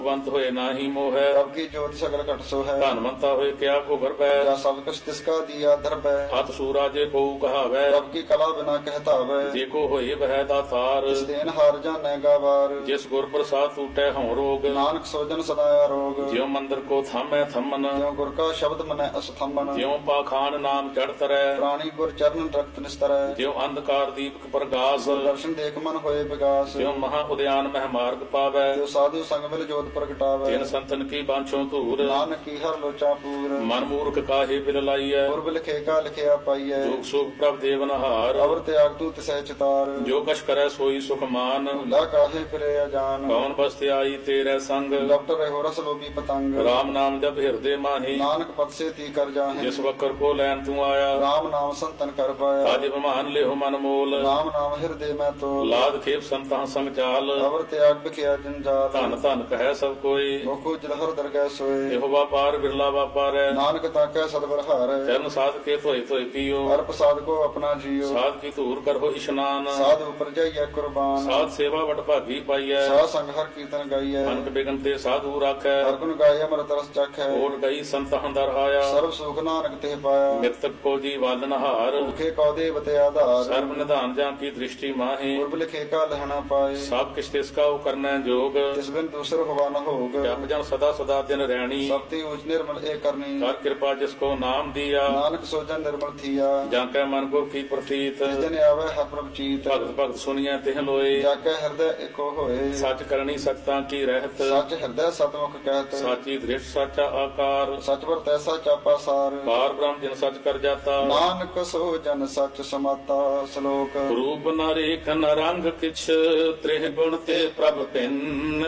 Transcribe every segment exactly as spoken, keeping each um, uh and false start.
ਬੰਤ ਹੋਏ ਨਾਹੀ ਮੋਹੈ। रब की ज्योति सगल घट सो है। ਧਨਵੰਤਾ ਹੋਏ ਕਿਆ ਕੋ ਗਰਬੈ। या सब कुछ तिसका दिया धरबै। ਹੱਥ ਸੂਰਾਜੇ ਕੋ ਕਹਾਵੈ। रब की कला बिना कहतावै। ਜੇ ਕੋ ਹੋਏ ਬਹਿ ਦਾਤਾਰ। इस देन हार जाने गावार। ਜਿਸ ਗੁਰ ਪ੍ਰਸਾਦ ਟੂਟੈ ਹਉ ਰੋਗ। नानक सोजन सदाया रोग। ਜਿਉ ਮੰਦਰ ਕੋ ਥਾਮੈ ਥੰਮਨ। ज्यों गुर का शब्द मनै असथम्बन। ਜਿਉ ਪਾਖਾਨ ਨਾਮ ਚੜ ਤਰੈ। प्राणी गुर चरण रक्त निस्तरै। ਜਿਉ ਅੰਧਕਾਰ ਦੀਪਕ ਪ੍ਰਗਾਸ। दर्शन देख मन होए विगास। ਜਿਉ ਮਹਾ ਉਦਿਆਨ ਮਹਿ ਮਾਰਗ ਪਾਵੈ। जो साधु संग मिल जोत प्रगटावै। ਤਿਨ ਸੰਤਨ ਕੀ ਬਾਂਛੋ ਧੂਰ। नानक की हर लोचा पूर। ਮਨ ਮੂਰਖ ਕਾਹੇ ਬਿਲ ਲਾਈਐ। पूर्व लिखे का लिखिया पाइयै। ਜੋਗ ਸੁਖ ਪ੍ਰਭ ਦੇਵਨਹਾਰ। अवर त्याग तू तिसै चितार। ਜੋ ਕਛ ਕਰੈ ਸੋਈ ਸੁਖ ਮਾਨ। भूला काहे फिरे अजान। ਕੌਣ ਬਸਤਿ ਆਈ ਤੇਰੇ ਸੰਗ। लपट रहो रस लोभी पतंग। ਰਾਮ ਨਾਮ ਜਪ ਹਿਰਦੇ ਮਾਹੀ। नानक पद से ती कर जाहे। ਜਿਸ ਵਕਰ ਕੋ ਲੈਨ ਤੂੰ ਆਇਆ। राम नाम संतन कर पाया। ਅਜ ਬਮਾਨ ਲਿਓ ਮਨ ਮੋਲ। राम नाम हृदय में तो। ਲਾਦ ਖੇਪ ਸੰਤਾਂ ਸੰਗ ਚਾਲ। अवर त्याग बिखिया जंजाल। ਧਨ ਧਨ ਕਹੈ ਸਭ ਕੋਈ। मुखु जलहर दरगह सोए। ਇਹੋ ਵਾਪਾਰ ਬਿਰਲਾ ਵਾਪਾਰੈ। नानक ताकै सदबर हारै। ਚਰਨ ਸਾਧ ਕੇ ਧੋਏ ਧੋਏ ਪੀਓ। हर प्रसाद को अपना जियो। ਸਾਧ ਕੀ ਧੂਰ ਕਰੋ ਇਸ਼ਨਾਨ। साध ऊपर जाइए कुर्बान। ਸਾਧ ਸੇਵਾ ਵਟ ਭਾਗੀ ਪਾਈਐ। साध संग हर कीर्तन गाइए। ਮਨਕ ਬਿਗਨ ਤੇ ਸਾਧੂ ਰਾਖੈ। हर गुण गाय अमृत रस चखै। ਓਟ ਗਈ ਸੰਤਹ ਦਰ ਆਇਆ। सर्व सुख नानक ते पाया। ਮਿਰਤਕ ਕੋ ਜੀ ਵਾਲਨਹਾਰ। भूखे कौदे बते आधार। ਸਰਬ ਨਿਧਾਨ ਜਾਂ ਕੀ ਦ੍ਰਿਸ਼ਟੀ ਮਾਹੀ। पूर्व लिखे का लहना पाए। ਸਭ ਕਿਛ ਤਿਸ ਕਾ ਕਰਨੈ ਜੋਗ। तिस बिन दूसर हुआ न होग। ਜਪ ਜਨ ਸਦਾ ਸਦਾ ਦਿਨ ਰਹਿਣੀ। सबती ऊंच निर्मल एक करनी। ਕਰ ਕਿਰਪਾ ਜਿਸ ਕੋ ਨਾਮ ਦੀਆ। नानक सोजन निर्मल थिया। ਜਾਂ ਕੈ ਮਨ ਗੁਰ ਕੀ ਪ੍ਰਤੀਤ। जिस दिन आवे हर प्रभ चीत। ਭਗਤ ਭਗਤ ਸੁਣੀਐ ਤਿਹ ਲੋਏ। जाके हृदय एको होए। ਸੱਚ ਕਰਨੀ ਸਖਤਾਂ ਕੀ ਰਹਿਤ। सच हृदय सतमुख कहत। ਸਾਚੀ ਦ੍ਰਿਸ਼ ਸਾਚਾ ਆਕਾਰ। सच पर तैसा चापा सार। ਪਾਰ ਬ੍ਰਹਮ ਜਿਨ ਸੱਚ ਕਰ ਜਾਤਾ। नानक सोजन सच समाता। श्लोक। ਰੂਪ ਨ ਰੇਖ ਨ ਰੰਗ ਕਿਛ। ਤ੍ਰਿਹ ਗੁਣ ਤੇ ਪ੍ਰਭ ਭਿੰਨ।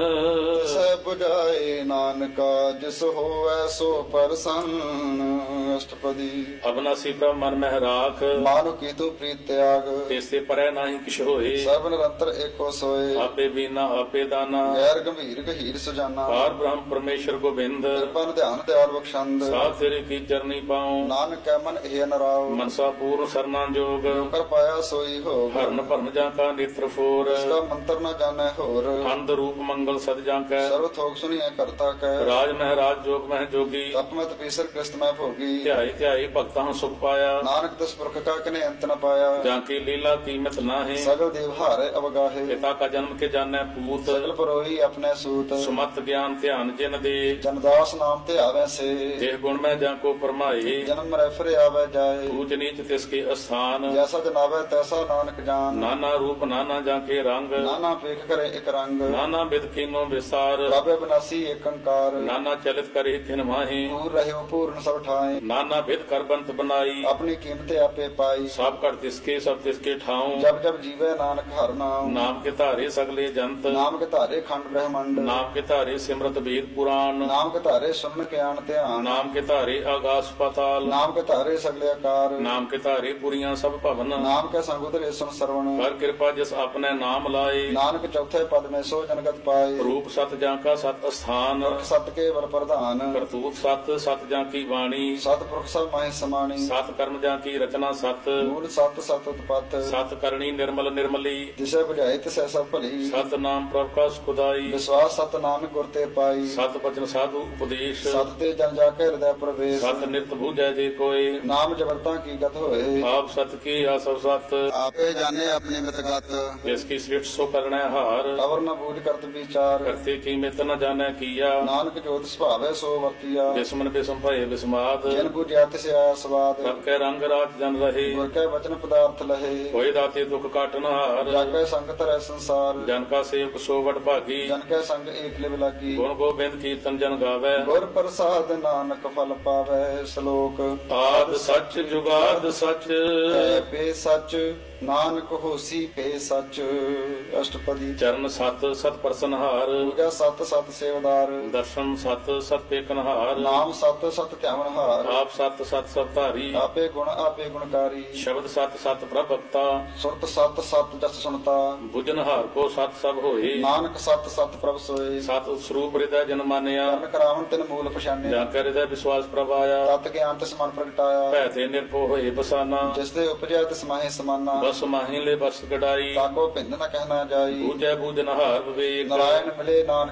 सै बुझाए नानका जिस होवै सो प्रसन्न। अष्टपदी। ਅਬਨਾਸੀ ਪ੍ਰਭ ਮਨ ਮਹਿ ਰਾਖ। मानु की तू प्रीत त्याग। ਤੇਸੇ ਪਰੈ ਨਾਹੀ ਕਿਛ ਹੋਏ। सब निरंतर एको सोए। ਆਪੇ ਬੀਨਾ ਆਪੇ ਦਾਨਾ। गैर गंभीर गहीर सुजाना। ਪਾਰ ਬ੍ਰਹਮ ਪਰਮੇਸ਼ਰ ਗੋਬਿੰਦ। कृपन ध्यान दयाल बख्शंद। ਸਾਧ ਤੇਰੇ ਕੀ ਚਰਨੀ ਪਾਉ। नानक कै मन एह नराव। ਮਨਸਾ ਪੂਰਨ ਸਰਨਾ ਜੋਗ। कर पाया सोई होग। ਹਰਨ ਭਰਨ ਜਾਂ ਕਾ ਨੇਤਰ ਫੋਰ। इसका मंत्र न जाने होर। ਅੰਧ ਰੂਪ ਮੰਗਲ ਸਦ ਜਾਂ ਕੈ। सर्व थोक सुनिए करता कै। ਰਾਜ ਮਹਿ ਰਾਜ ਜੋਗ ਮਹਿ ਜੋਗੀ। तप में तपीसर कृष्ण में भोगी। ਧਿਆਈ ਧਿਆਈ ਭਗਤਾਂ ਸੁਖ ਪਾਇਆ। नानक दस पुरख का कने अंत न पाया। ਜਾਂ ਕੀ ਲੀਲਾ ਕੀਮਤ ਨਾਹੀ। सगल देव हारे अवगाहे। ਪਿਤਾ ਕਾ ਜਨਮ ਕੇ ਜਾਣੈ ਪੂਤ। सगल परोही अपने सूत। ਸੁਮਤ ਗਿਆਨ ਧਿਆਨ ਜਿਨ ਦੇ। जनदास नाम ते आवे से। ਦੇਹ ਗੁਣ ਮੈਂ ਜਾਂ ਕੋ ਪਰਮਾਏ। जन्म मरै फिर आवे जाए। ਊਚ ਨੀਚ ਤਿਸ ਕੇ ਅਸਥਾਨ। जैसा जनावे तैसा नानक जान। ਨਾਨਾ ਰੂਪ ਨਾਨਾ ਜਾਂ ਕੇ ਰੰਗ। नाना पेख करे एक रंग। ਨਾਨਾ ਬਿਦ ਕੀਨੋ ਵਿਸਾਰ। राबे बिनासी एक अंकार। ਨਾਨਾ ਚਲਿਤ करी थिन माही। दूर रहे पूर्ण सब ठाए। नाना भिद कर बंत बनाई। अपनी कीमते आपे पाई। सब कर तिसके सब तिसके ठाऊं। जब जब जीवे नानक हर नाम। नाम के धारे सगले जंत। नाम के धारे खंड ब्रह्मंड। नाम के धारे सिमरत वेद पुराण। नाम के धारे सुन ज्ञान ध्यान। नाम के धारे आकाश पाताल। नाम के धारे सगले आकार। नाम के धारे पुरियां सब भवन। नाम के संग उतरे सुन श्रवण। कर कृपा जिस अपने नाम लाए। नानक चौथे पद में सो जनगत पाए। रूप सत जां का सत स्थान। सत के वर प्रधान। करतूत सत सत जां की वाणी। सतपुरुष सब माहे समानी। सत कर्म जां की रचना सत। मूल सत सत उत्पत। सत करनी निर्मल निर्मली। जिसे बुझाए तिसे सब भली। सत नाम प्रभ का सुखदाई। विश्वास सत नानक गुर ते पाई। सत वचन साधु उपदेश। सत ते जन जाके हृदय प्रवेश। सत नित भूजै जे कोय। नाम जबरता की गत होए। आप सत की आसव सत। आपे जाने अपने मितगत। जिसकी सृष्टि सो करने हार। अवर न बूझ करत विचार। करते की मित न जाने किया। नानक जोत स्वभावै सो वर्तिया। बिस्मन बिस्म भय बिस्माद। जिन बुझिया तिसे आया स्वाद। सब के रंग राज जन रहे। गुर के वचन पदार्थ लहे। कोई दाते दुख काटन हार। जाके संग तरह संसार। जन का सेवक सो वट भागी। जन के संग एक लिव लागी। गुण गोबिंद कीर्तन जन गावे। गुर प्रसाद नानक फल पावे। श्लोक। आद सच जुगाद सच। है पे सच नानक होसी पे सच। अष्टपदी। चरण सत सत प्रसनहार। पूजा सत सत सेवदार। दर्शन सत सत पेकनहार। नाम सत सत ध्यावनहार। आप सत सत सब धारी। आपे गुण आपे गुणकारी। शब्द सत सत प्रभक्ता। सुरत सत सत जस सुनता। बुझनहार को सत सब होए। नानक सत सत प्रभ सोए। सत स्वरूप हृदय जन मानिया। करण करावन तिन मूल पछानिया। जाकर हृदय विश्वास प्रभ आया। तत ज्ञान तिस मन प्रगटाया। भै ते निर्भो होए बसाना। जिसदे उपजया तिस माहे समाना। बस माही ले बस गडाई। ताको भिन्न न कहना जाई। बूझै बूझनहार विवेक। नारायण मिले नानक